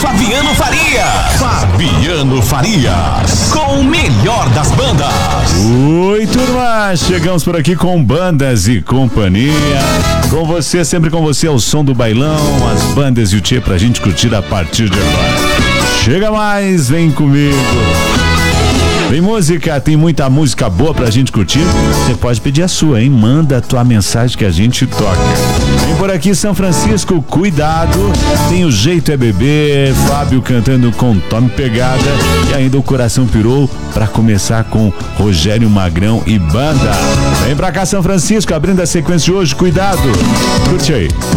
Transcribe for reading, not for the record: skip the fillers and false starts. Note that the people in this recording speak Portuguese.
Fabiano Faria. Fabiano Farias, com o melhor das bandas. Oi, turma, chegamos por aqui com Bandas e Companhia. Com você, sempre com você, o som do bailão, as bandas e o tchê pra gente curtir a partir de agora. Chega mais, vem comigo. Vem música, tem muita música boa pra gente curtir. Você pode pedir a sua, hein? Manda a tua mensagem que a gente toca. Vem por aqui São Francisco, cuidado. Tem o Jeito é Beber, Fábio cantando com Tome Pegada. E ainda o Coração Pirou pra começar com Rogério Magrão e banda. Vem pra cá São Francisco, abrindo a sequência de hoje, cuidado. Curte aí.